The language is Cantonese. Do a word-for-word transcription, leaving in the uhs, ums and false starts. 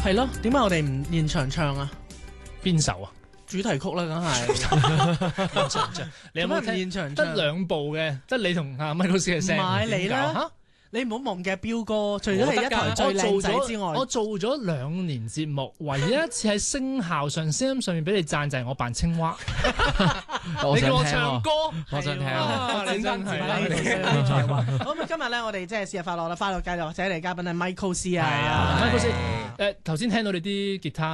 係咯，點解我哋唔現場唱啊？ 邊首啊？ 主題曲啦，梗係。 你有冇聽現場唱？ 得兩部嘅，得你同阿 Michael 嘅聲。 唔係你啦。你唔好忘記彪哥，除咗係一台最靚仔之外， 我做咗兩年節目，唯一一次喺聲效上、聲音上面俾你讚就係我扮青蛙。你叫我唱歌， 我想聽啊！ 你真係好咁今日咧，我哋即係生日快樂啦！快樂繼續，請嚟嘉賓係 Michael C 啊， 係啊，Michael C。誒頭先聽到你啲吉他。